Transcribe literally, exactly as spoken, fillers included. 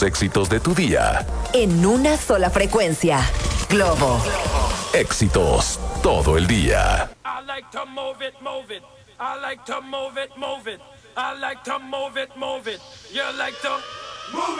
los éxitos de tu día. En una sola frecuencia. Globo. Éxitos todo el día. I like to move it, move it. I like to move it, move it. I like to move it, move it. You like to move it.